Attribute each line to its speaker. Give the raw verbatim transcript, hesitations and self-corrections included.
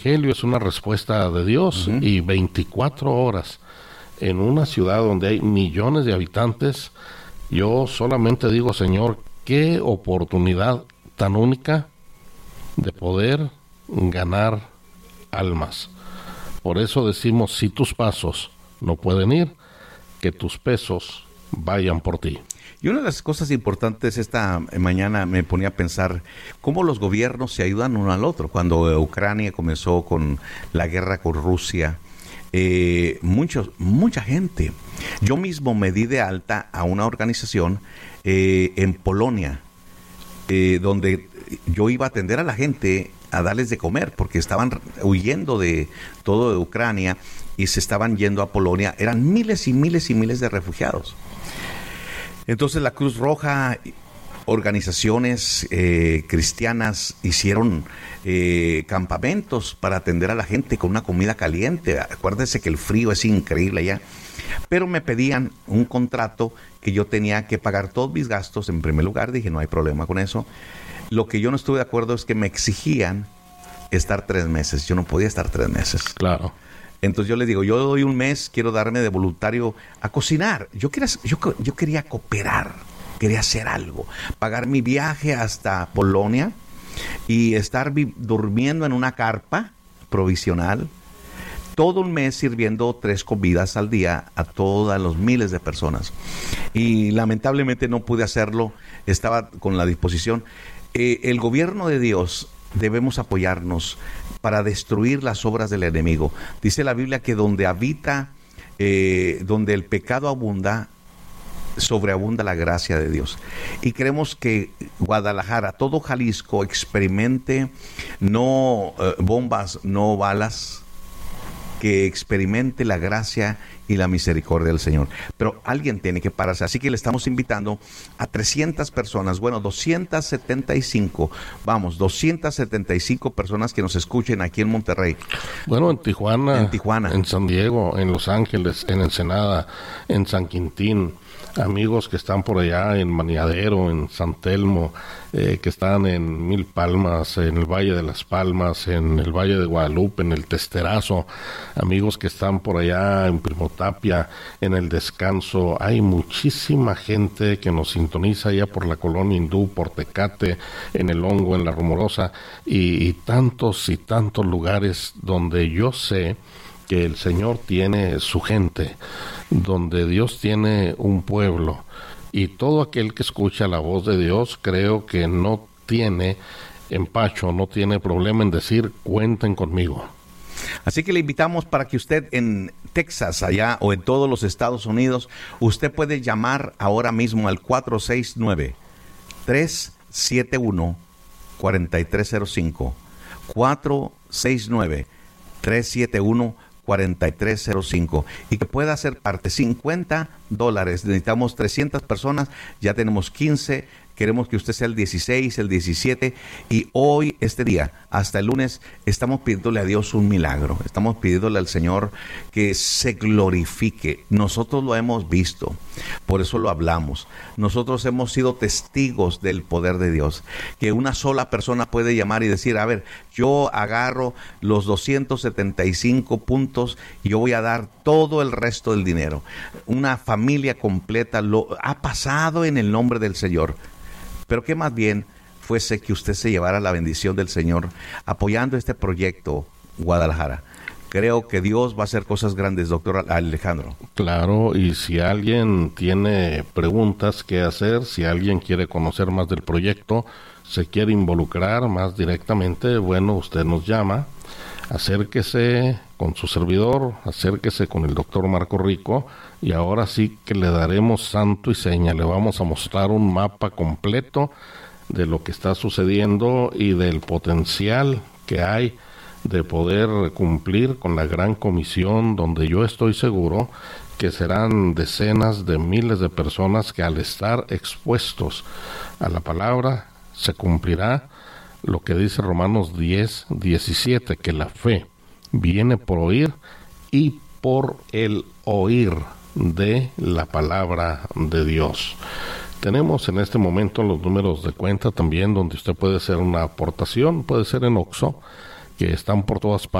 Speaker 1: Evangelio es una respuesta de Dios, uh-huh. y veinticuatro horas en una ciudad donde hay millones de habitantes, yo solamente digo, Señor, qué oportunidad tan única de poder ganar almas. Por eso decimos, si tus pasos no pueden ir, que tus pesos vayan por ti.
Speaker 2: Y una de las cosas importantes esta mañana me ponía a pensar cómo los gobiernos se ayudan uno al otro. Cuando Ucrania comenzó con la guerra con Rusia, eh, muchos, mucha gente. Yo mismo me di de alta a una organización eh, en Polonia, eh, donde yo iba a atender a la gente, a darles de comer, porque estaban huyendo de todo de Ucrania y se estaban yendo a Polonia. Eran miles y miles y miles de refugiados. Entonces la Cruz Roja, organizaciones eh, cristianas hicieron eh, campamentos para atender a la gente con una comida caliente. Acuérdense que el frío es increíble allá. Pero me pedían un contrato que yo tenía que pagar todos mis gastos. En primer lugar, dije, no hay problema con eso. Lo que yo no estuve de acuerdo es que me exigían estar tres meses. Yo no podía estar tres meses.
Speaker 1: Claro.
Speaker 2: Entonces yo les digo, yo doy un mes, quiero darme de voluntario a cocinar. Yo quería, yo, yo quería cooperar, quería hacer algo. Pagar mi viaje hasta Polonia y estar vi- durmiendo en una carpa provisional. Todo un mes sirviendo tres comidas al día a todas los miles de personas. Y lamentablemente no pude hacerlo, estaba con la disposición. Eh, el gobierno de Dios debemos apoyarnos para destruir las obras del enemigo. Dice la Biblia que donde habita, eh, donde el pecado abunda, sobreabunda la gracia de Dios. Y queremos que Guadalajara, todo Jalisco, experimente no eh, bombas, no balas, que experimente la gracia y la misericordia del Señor. Pero alguien tiene que pararse. Así que le estamos invitando a trescientas personas, bueno, doscientas setenta y cinco, vamos, doscientas setenta y cinco personas que nos escuchen aquí en Monterrey.
Speaker 1: Bueno, en Tijuana,
Speaker 2: en Tijuana,
Speaker 1: en San Diego, en Los Ángeles, en Ensenada, en San Quintín, amigos que están por allá en Maniadero, en San Telmo, eh, que están en Mil Palmas, en el Valle de las Palmas, en el Valle de Guadalupe, en el Testerazo, amigos que están por allá en Primotapia, en el Descanso. Hay muchísima gente que nos sintoniza allá por la Colonia Hindú, por Tecate, en el Hongo, en la Rumorosa, y, y tantos y tantos lugares donde yo sé que el Señor tiene su gente, donde Dios tiene un pueblo, y todo aquel que escucha la voz de Dios, creo que no tiene empacho, no tiene problema en decir, cuenten conmigo.
Speaker 2: Así que le invitamos para que usted en Texas, allá, o en todos los Estados Unidos, usted puede llamar ahora mismo al cuatro seis nueve, tres siete uno, cuatro tres cero cinco, cuatro seis nueve, tres siete uno, cuatro tres cero cinco, y que pueda ser parte. Cincuenta dólares, necesitamos trescientas personas, ya tenemos quince, queremos que usted sea el dieciséis, el diecisiete, y hoy, este día, hasta el lunes, estamos pidiéndole a Dios un milagro, estamos pidiéndole al Señor que se glorifique. Nosotros lo hemos visto, por eso lo hablamos. Nosotros hemos sido testigos del poder de Dios, que una sola persona puede llamar y decir, a ver, yo agarro los doscientos setenta y cinco puntos y yo voy a dar todo el resto del dinero. Una familia completa lo ha pasado en el nombre del Señor. Pero que más bien fuese que usted se llevara la bendición del Señor apoyando este proyecto Guadalajara. Creo que Dios va a hacer cosas grandes, doctor Alejandro.
Speaker 1: Claro, y si alguien tiene preguntas que hacer, si alguien quiere conocer más del proyecto, se quiere involucrar más directamente, bueno, usted nos llama, acérquese con su servidor, acérquese con el doctor Marco Rico, y ahora sí que le daremos santo y seña, le vamos a mostrar un mapa completo de lo que está sucediendo y del potencial que hay de poder cumplir con la gran comisión, donde yo estoy seguro que serán decenas de miles de personas que al estar expuestos a la palabra se cumplirá lo que dice Romanos diez, diecisiete, que la fe viene por oír y por el oír de la palabra de Dios. Tenemos en este momento los números de cuenta también, donde usted puede hacer una aportación, puede ser en Oxxo, que están por todas partes